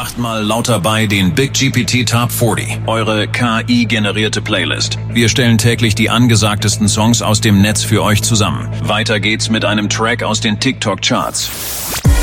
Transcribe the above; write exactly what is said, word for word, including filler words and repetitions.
Achtmal lauter bei den Big G P T Top vierzig, eure K I-generierte Playlist. Wir stellen täglich die angesagtesten Songs aus dem Netz für euch zusammen. Weiter geht's mit einem Track aus den TikTok-Charts.